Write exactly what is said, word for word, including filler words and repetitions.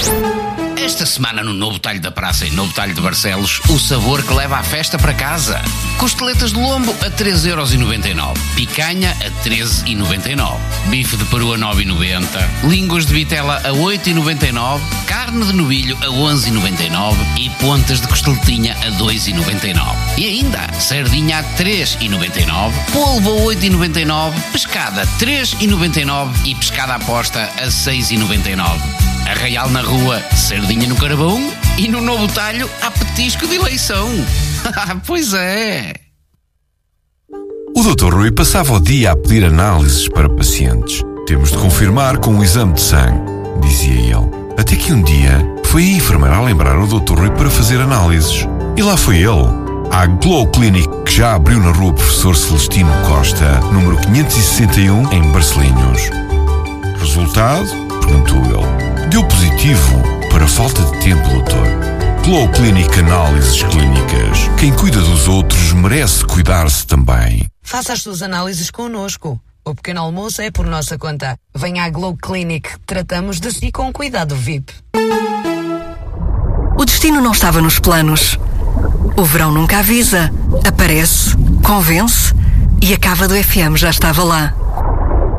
Esta semana no Novo Talho da Praça e Novo Talho de Barcelos, o sabor que leva a festa para casa. Costeletas de lombo a treze euros e noventa e nove. Picanha a treze e noventa e nove. Bife de peru a nove e noventa. Línguas de vitela a oito e noventa e nove. Carne de novilho a onze e noventa e nove. E pontas de costeletinha a dois e noventa e nove. E ainda, sardinha a três e noventa e nove. Polvo a oito e noventa e nove. Pescada a três e noventa e nove. E pescada à posta a seis e noventa e nove. Arraial na rua, sardinha no carvão, e no Novo Talho há petisco de eleição. Pois é. O doutor Rui passava o dia a pedir análises para pacientes. Temos de confirmar com um exame de sangue, dizia ele. Até que um dia foi a enfermeira a lembrar o doutor Rui para fazer análises. E lá foi ele, à Glow Clinic, que já abriu na rua Professor Celestino Costa, número quinhentos e sessenta e um, em Barcelinhos. Resultado? Perguntou ele. Deu positivo para falta de tempo, doutor. Glow Clinic Análises Clínicas. Quem cuida dos outros merece cuidar-se também. Faça as suas análises connosco. O pequeno almoço é por nossa conta. Venha à Glow Clinic. Tratamos de si com cuidado V I P. O destino não estava nos planos. O verão nunca avisa. Aparece, convence e a cava do F M já estava lá.